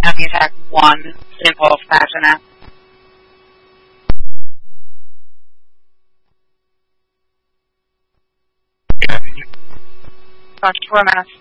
County Attack 1 simple fashion app. Gosh, we're a mess.